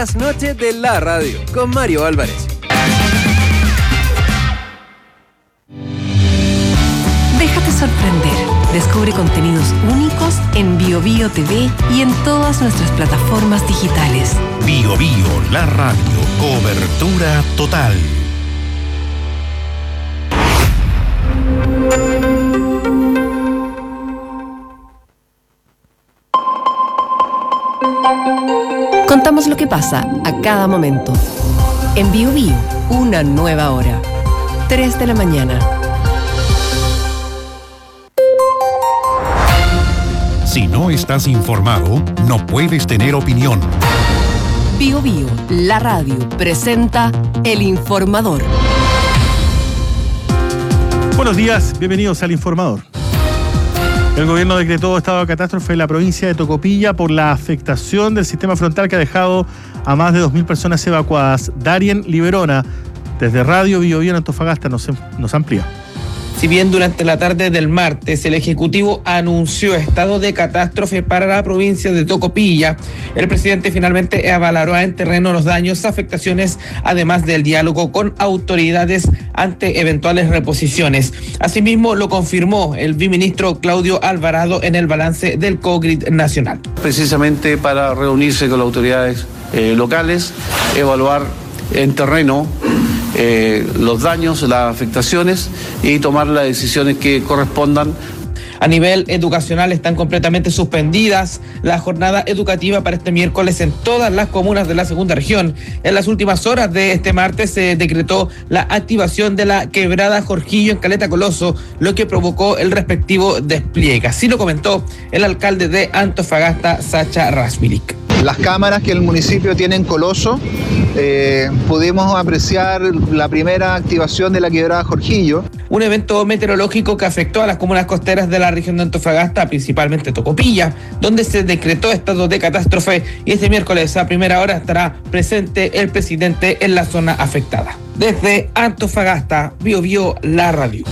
Las noches de la radio con Mario Álvarez. Déjate sorprender. Descubre contenidos únicos en BioBio TV y en todas nuestras plataformas digitales. BioBio, la radio. Cobertura total. Contamos lo que pasa a cada momento. En BioBio, una nueva hora. 3 de la mañana. Si no estás informado, no puedes tener opinión. BioBio, la radio, presenta El Informador. Buenos días, bienvenidos al Informador. El gobierno decretó estado de catástrofe en la provincia de Tocopilla por la afectación del sistema frontal que ha dejado a más de 2.000 personas evacuadas. Darien Liberona, desde Radio BioBio en Antofagasta, nos amplía. Si bien durante la tarde del martes el Ejecutivo anunció estado de catástrofe para la provincia de Tocopilla, el presidente finalmente avaloró en terreno los daños, afectaciones, además del diálogo con autoridades ante eventuales reposiciones. Asimismo, lo confirmó el viceministro Claudio Alvarado en el balance del COGRID nacional. Precisamente para reunirse con las autoridades locales, evaluar en terreno los daños, las afectaciones y tomar las decisiones que correspondan. A nivel educacional están completamente suspendidas la jornada educativa para este miércoles en todas las comunas de la segunda región. En las últimas horas de este martes se decretó la activación de la quebrada Jorgillo en Caleta Coloso, lo que provocó el respectivo despliegue. Así lo comentó el alcalde de Antofagasta, Sacha Rasmilik. Las cámaras que el municipio tiene en Coloso, pudimos apreciar la primera activación de la quebrada Jorgillo. Un evento meteorológico que afectó a las comunas costeras de la región de Antofagasta, principalmente Tocopilla, donde se decretó estado de catástrofe y este miércoles a primera hora estará presente el presidente en la zona afectada. Desde Antofagasta, BioBio, la radio.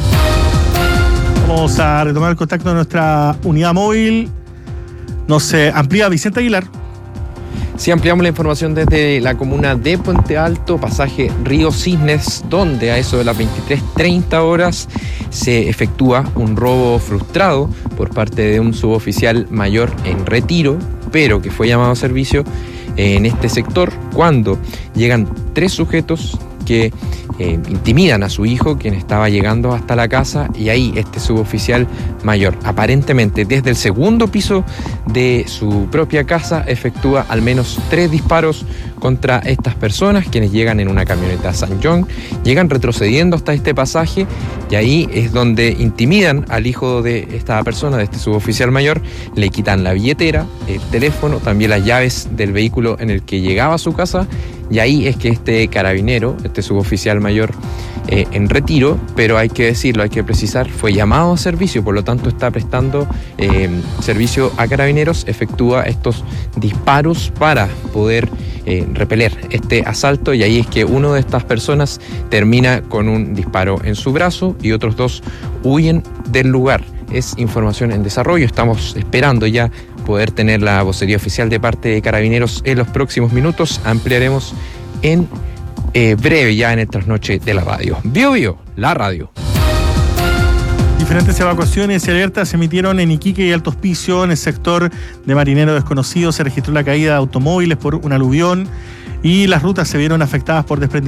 Vamos a retomar el contacto de nuestra unidad móvil. Nos amplía Vicente Aguilar. Sí, ampliamos la información desde la comuna de Puente Alto, pasaje Río Cisnes, donde a eso de las 23:30 horas se efectúa un robo frustrado por parte de un suboficial mayor en retiro, pero que fue llamado a servicio en este sector cuando llegan 3 sujetos que intimidan a su hijo, quien estaba llegando hasta la casa, y ahí este suboficial mayor, aparentemente desde el segundo piso de su propia casa, efectúa al menos 3 disparos contra estas personas, quienes llegan en una camioneta San John, llegan retrocediendo hasta este pasaje, y ahí es donde intimidan al hijo de esta persona, de este suboficial mayor, le quitan la billetera, el teléfono, también las llaves del vehículo en el que llegaba a su casa, y ahí es que este carabinero, este suboficial mayor en retiro, pero hay que decirlo, hay que precisar, fue llamado a servicio, por lo tanto está prestando servicio a carabineros, efectúa estos disparos para poder repeler este asalto, y ahí es que uno de estas personas termina con un disparo en su brazo y otros 2 huyen del lugar. Es información en desarrollo, estamos esperando ya poder tener la vocería oficial de parte de Carabineros en los próximos minutos. Ampliaremos en breve ya en el trasnoche de la radio. BioBio, la radio. Diferentes evacuaciones y alertas se emitieron en Iquique y Alto Hospicio. En el sector de Marinero Desconocido se registró la caída de automóviles por un aluvión y las rutas se vieron afectadas por desprendimiento